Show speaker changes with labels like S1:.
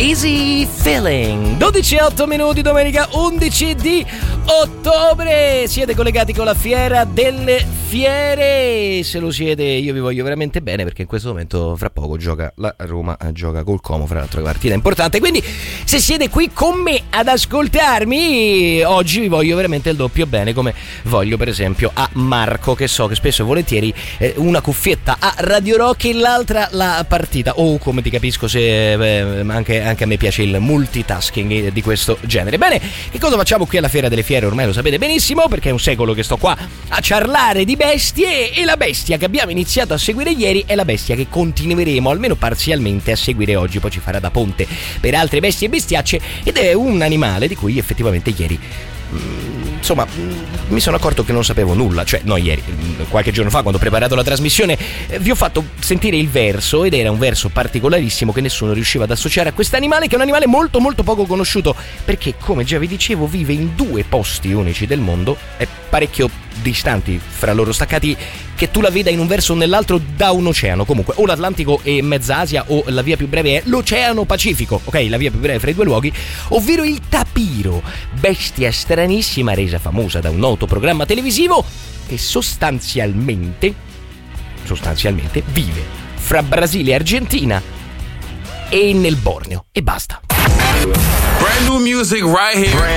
S1: Easy Feeling. 12:08, domenica 11 di ottobre. Siete collegati con la Fiera delle Fiere. Se lo siete, io vi voglio veramente bene, perché in questo momento fra poco gioca la Roma, gioca col Como, fra l'altro partita importante. Quindi se siete qui con me ad ascoltarmi, oggi vi voglio veramente il doppio bene, come voglio per esempio a Marco, che so che spesso e volentieri una cuffietta a Radio Rock e l'altra la partita, o come ti capisco, se anche a me piace il multitasking di questo genere. Bene, che cosa facciamo qui alla Fiera delle Fiere? Ormai lo sapete benissimo, perché è un secolo che sto qua a ciarlare di bestie, e la bestia che abbiamo iniziato a seguire ieri è la bestia che continueremo almeno parzialmente a seguire oggi, poi ci farà da ponte per altre bestie e bestiacce, ed è un animale di cui effettivamente ieri insomma mi sono accorto che non sapevo nulla, cioè no ieri, qualche giorno fa, quando ho preparato la trasmissione, vi ho fatto sentire il verso, ed era un verso particolarissimo che nessuno riusciva ad associare a quest'animale, che è un animale molto molto poco conosciuto, perché come già vi dicevo vive in 2 posti unici del mondo, è parecchio distanti fra loro, staccati che tu la veda in un verso o nell'altro da un oceano, comunque o l'Atlantico e mezza Asia, o la via più breve è l'Oceano Pacifico, ok, la via più breve fra i 2 luoghi, ovvero il tapiro, bestia stranissima resa famosa da un noto programma televisivo che sostanzialmente vive fra Brasile e Argentina e nel Borneo, e basta.
S2: Brand new music right here.